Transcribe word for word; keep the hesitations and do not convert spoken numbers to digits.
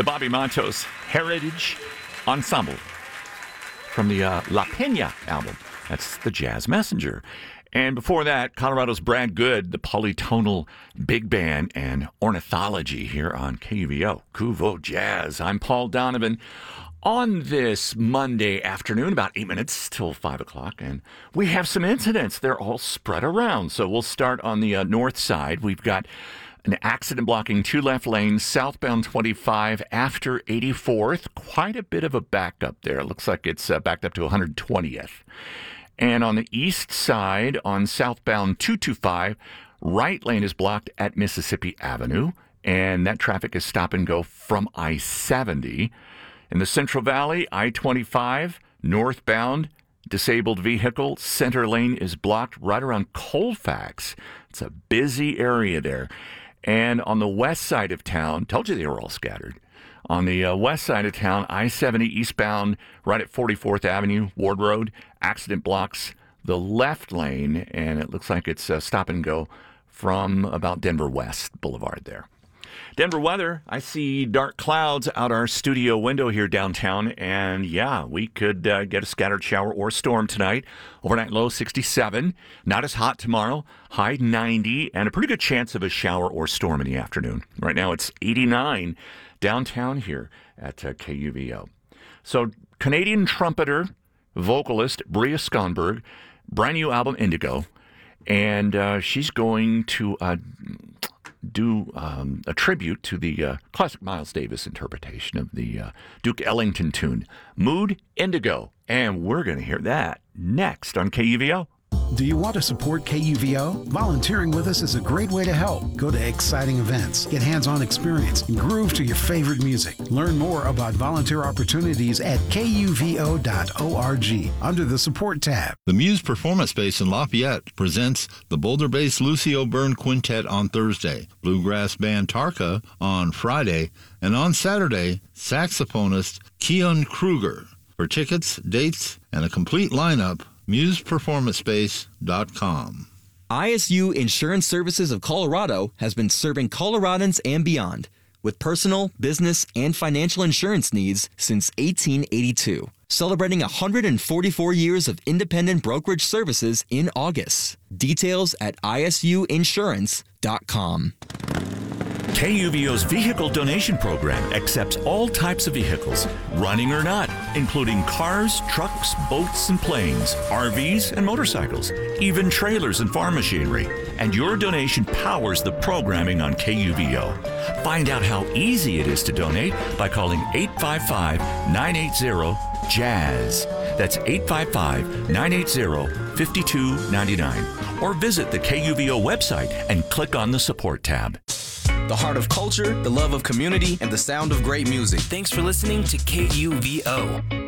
The Bobby Matos Heritage Ensemble from the uh, La Peña album. That's the Jazz Messenger. And before that, Colorado's Brad Good, the Polytonal Big Band and Ornithology here on K U V O, Kuvo Jazz. I'm Paul Donovan. On this Monday afternoon, about eight minutes till five o'clock, and we have some incidents. They're all spread around. So we'll start on the uh, north side. We've got an accident blocking two left lanes, southbound twenty-five after eighty-fourth. Quite a bit of a backup there. It looks like it's uh, backed up to one hundred twentieth. And on the east side, on southbound two twenty-five, right lane is blocked at Mississippi Avenue, and that traffic is stop and go from I seventy. In the Central Valley, I twenty-five, northbound, disabled vehicle, center lane is blocked right around Colfax. It's a busy area there. And on the west side of town, told you they were all scattered. On the uh, west side of town, I seventy eastbound, right at forty-fourth Avenue, Ward Road, accident blocks the left lane, and it looks like it's uh, stop and go from about Denver West Boulevard there. Denver weather, I see dark clouds out our studio window here downtown, and yeah, we could uh, get a scattered shower or storm tonight. Overnight low sixty-seven, not as hot tomorrow, high ninety, and a pretty good chance of a shower or storm in the afternoon. Right now it's eighty-nine downtown here at uh, K U V O. So Canadian trumpeter, vocalist Bria Skonberg, brand new album Indigo, and uh, she's going to uh, do um, a tribute to the uh, classic Miles Davis interpretation of the uh, Duke Ellington tune, Mood Indigo. And we're going to hear that next on K U V O. Do you want to support K U V O? Volunteering with us is a great way to help. Go to exciting events, get hands-on experience, and groove to your favorite music. Learn more about volunteer opportunities at K U V O dot org under the Support tab. The Muse Performance Space in Lafayette presents the Boulder-based Lucio Byrne Quintet on Thursday, bluegrass band Tarka on Friday, and on Saturday, saxophonist Keon Kruger. For tickets, dates, and a complete lineup, muse performance space dot com. I S U Insurance Services of Colorado has been serving Coloradans and beyond with personal, business, and financial insurance needs since eighteen eighty-two. Celebrating one hundred forty-four years of independent brokerage services in August. Details at I S U insurance dot com. K U V O's vehicle donation program accepts all types of vehicles, running or not, including cars, trucks, boats, and planes, R Vs, and motorcycles, even trailers and farm machinery. And your donation powers the programming on K U V O. Find out how easy it is to donate by calling eight five five, nine eight zero, jazz. That's eight five five, nine eight zero, five two nine nine. Or visit the K U V O website and click on the Support tab. The heart of culture, the love of community, and the sound of great music. Thanks for listening to K U V O.